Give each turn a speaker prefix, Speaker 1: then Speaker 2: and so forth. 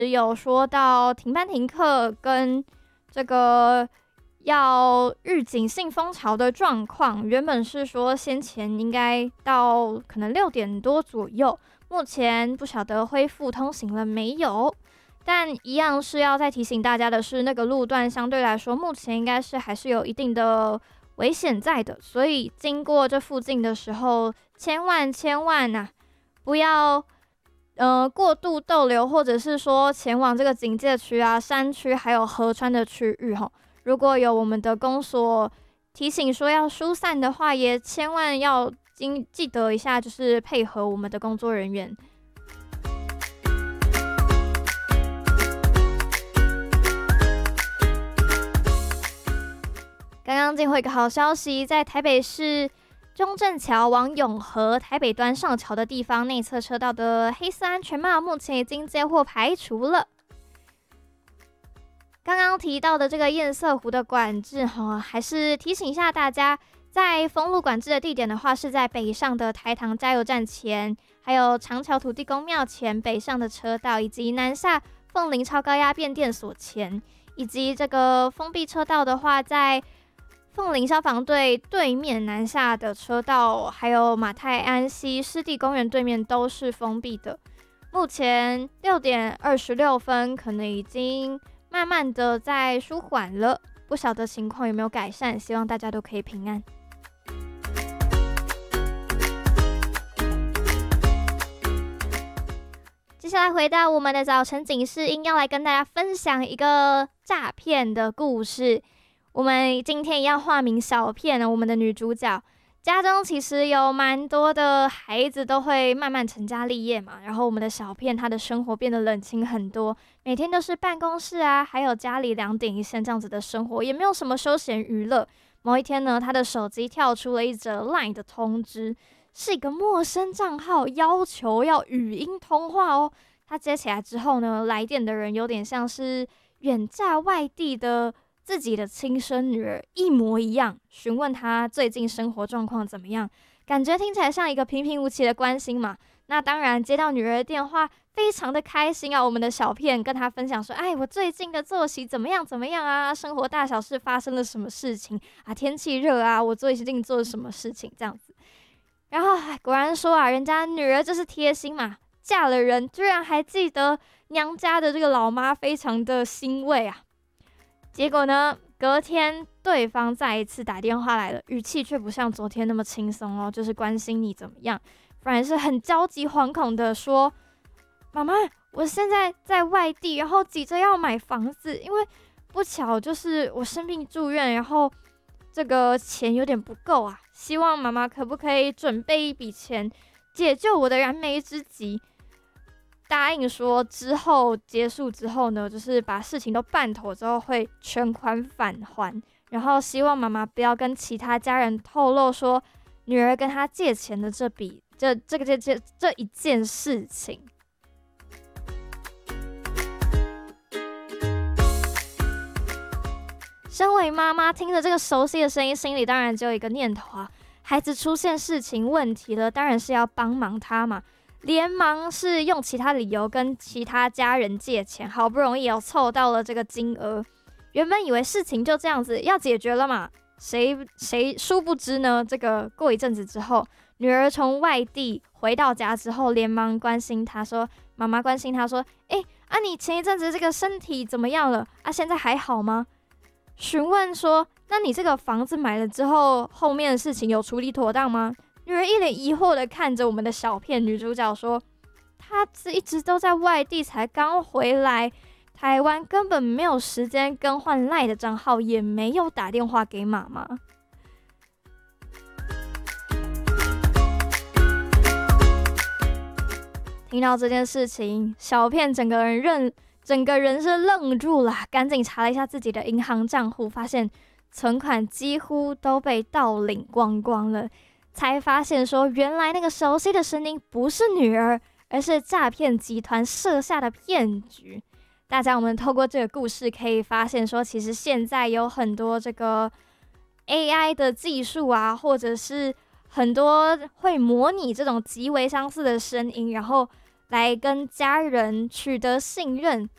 Speaker 1: 有说到停班停课跟这个要预警性风潮的状况，原本是说先前应该到可能6点多左右，目前不晓得恢复通行了没有。但一样是要再提醒大家的是，那个路段相对来说，目前应该是还是有一定的危险在的，所以经过这附近的时候，千万不要过度逗留，或者是说前往这个警戒区啊、山区还有河川的区域哈。如果有我们的公所提醒说要疏散的话，也千万要记得一下，就是配合我们的工作人员。刚刚进回一个好消息，在台北市中正桥往永和台北端上桥的地方，内侧车道的黑色安全帽目前已经接获排除了。刚刚提到的这个堰塞湖的管制，还是提醒一下大家，在封路管制的地点的话，是在北上的台糖加油站前，还有长桥土地公庙前北上的车道，以及南下凤林超高压变电所前，以及这个封闭车道的话，在凤林消防队对面南下的车道，还有马太安溪湿地公园对面都是封闭的。目前6点26分，可能已经慢慢的在舒缓了，不晓得情况有没有改善，希望大家都可以平安。接下来回到我们的早晨警示音，要来跟大家分享一个诈骗的故事。我们今天一样化名小片呢，我们的女主角家中其实有蛮多的孩子都会慢慢成家立业嘛，然后我们的小片她的生活变得冷清很多，每天都是办公室啊，还有家里2点1线这样子的生活，也没有什么休闲娱乐。某一天呢，她的手机跳出了一则 LINE 的通知，是一个陌生账号要求要语音通话哦。她接起来之后呢，来电的人有点像是远嫁外地的自己的亲生女儿一模一样，询问她最近生活状况怎么样，感觉听起来像一个平平无奇的关心嘛。那当然接到女儿的电话，非常的开心啊。我们的小片跟她分享说，我最近的作息怎么样啊，生活大小事发生了什么事情啊，天气热啊，我最近做了什么事情这样子。然后果然说啊，人家女儿就是贴心嘛，嫁了人居然还记得娘家的这个老妈，非常的欣慰啊。结果呢，隔天对方再一次打电话来了，语气却不像昨天那么轻松哦，就是关心你怎么样，反而是很焦急惶恐的说：“妈妈，我现在在外地，然后急着要买房子，因为不巧就是我生病住院，然后这个钱有点不够啊，希望妈妈可不可以准备一笔钱，解救我的燃眉之急。”答应说之后结束之后呢，就是把事情都办妥之后会全款返还，然后希望妈妈不要跟其他家人透露说女儿跟他借钱的这一件事情。身为妈妈，听着这个熟悉的声音，心里当然只有一个念头啊，孩子出现事情问题了，当然是要帮忙他嘛。连忙是用其他理由跟其他家人借钱，好不容易凑到了这个金额。原本以为事情就这样子要解决了嘛，谁殊不知呢？这个过一阵子之后，女儿从外地回到家之后，连忙关心她说，妈妈关心她说：“你前一阵子这个身体怎么样了？啊，现在还好吗？”询问说：“那你这个房子买了之后，后面的事情有处理妥当吗？”女儿一脸疑惑的看着我们的小片女主角说：“她一直都在外地，才刚回来台湾，根本没有时间更换 LINE 的账号，也没有打电话给妈妈。”听到这件事情，小片整个人是愣住了，赶紧查了一下自己的银行账户，发现存款几乎都被盗领光光了。才发现说，原来那个熟悉的声音不是女儿，而是诈骗集团设下的骗局。大家我们透过这个故事可以发现说，其实现在有很多这个 AI 的技术啊，或者是很多会模拟这种极为相似的声音，然后来跟家人取得信任，